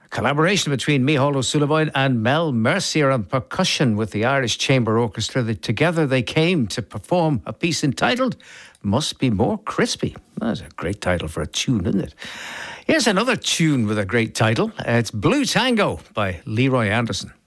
Collaboration between Micheál O'Sullivan and Mel Mercier on percussion with the Irish Chamber Orchestra. Together they came to perform a piece entitled Must Be More Crispy. That's a great title for a tune, isn't it? Here's another tune with a great title. It's Blue Tango by Leroy Anderson.